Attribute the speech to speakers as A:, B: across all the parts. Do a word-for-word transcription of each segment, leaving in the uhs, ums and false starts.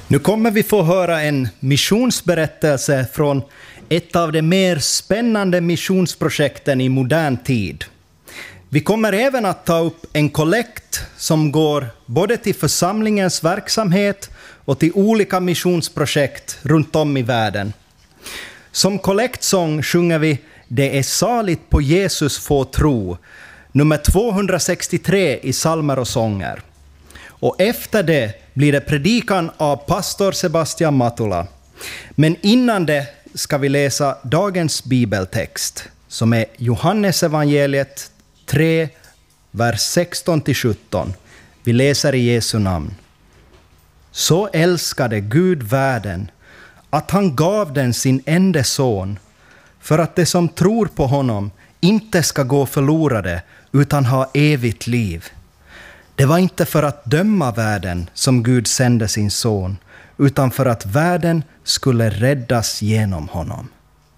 A: Nu kommer vi få höra en missionsberättelse från ett av de mer spännande missionsprojekten i modern tid. Vi kommer även att ta upp en kollekt som går både till församlingens verksamhet och till olika missionsprojekt runt om i världen. Som kollektsång sjunger vi Det är saligt på Jesus få tro, nummer tvåhundrasextiotre i psalmer och sånger. Och efter det blir det predikan av pastor Sebastian Matula. Men innan det ska vi läsa dagens bibeltext som är Johannes evangeliet tre, vers sexton till sjutton. Vi läser i Jesu namn. Så älskade Gud världen att han gav den sin enda son för att de som tror på honom inte ska gå förlorade utan ha evigt liv. Det var inte för att döma världen som Gud sände sin son, utan för att världen skulle räddas genom honom.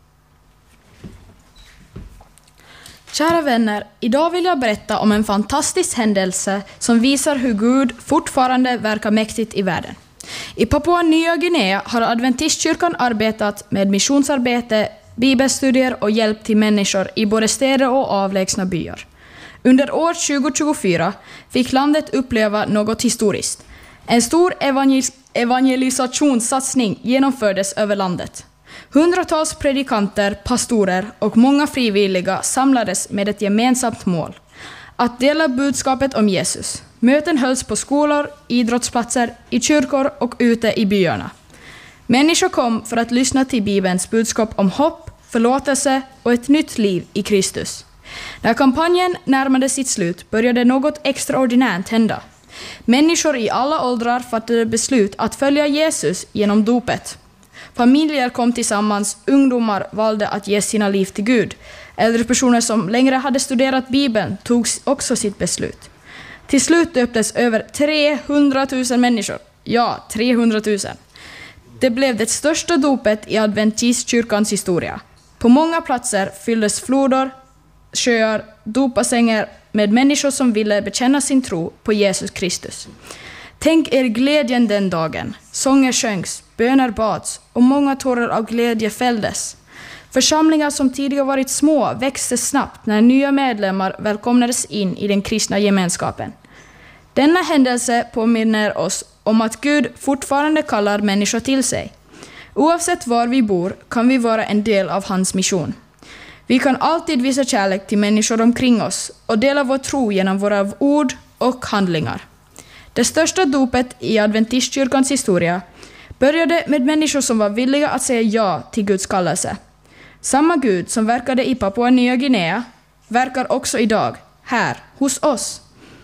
B: Kära vänner, idag vill jag berätta om en fantastisk händelse som visar hur Gud fortfarande verkar mäktigt i världen. I Papua Nya Guinea har Adventistkyrkan arbetat med missionsarbete, bibelstudier och hjälp till människor i både städer och avlägsna byar. Under år tjugo tjugofyra fick landet uppleva något historiskt. En stor evangel- evangelisationssatsning genomfördes över landet. Hundratals predikanter, pastorer och många frivilliga samlades med ett gemensamt mål: att dela budskapet om Jesus. Möten hölls på skolor, idrottsplatser, i kyrkor och ute i byarna. Människor kom för att lyssna till Bibelns budskap om hopp, förlåtelse och ett nytt liv i Kristus. När kampanjen närmade sitt slut började något extraordinärt hända. Människor i alla åldrar fattade beslut att följa Jesus genom dopet. Familjer kom tillsammans, ungdomar valde att ge sina liv till Gud. Äldre personer som längre hade studerat Bibeln tog också sitt beslut. Till slut döptes över trehundratusen människor. Ja, trehundratusen. Det blev det största dopet i Adventistkyrkans historia. På många platser fylldes floder, sjöar, dopbassänger med människor som ville bekänna sin tro på Jesus Kristus. Tänk er glädjen den dagen. Sånger sjöngs, böner bads och många tårar av glädje fälldes. Församlingar som tidigare varit små växte snabbt när nya medlemmar välkomnades in i den kristna gemenskapen. Denna händelse påminner oss om att Gud fortfarande kallar människor till sig. Oavsett var vi bor kan vi vara en del av hans mission. Vi kan alltid visa kärlek till människor omkring oss och dela vår tro genom våra ord och handlingar. Det största dopet i Adventistkyrkans historia började med människor som var villiga att säga ja till Guds kallelse. Samma Gud som verkade i Papua Nya Guinea verkar också idag, här, hos oss.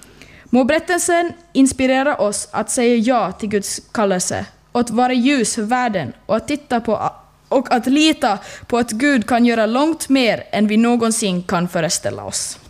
B: Må berättelsen inspirera oss att säga ja till Guds kallelse och att vara ljus för världen och att titta på och att lita på att Gud kan göra långt mer än vi någonsin kan föreställa oss.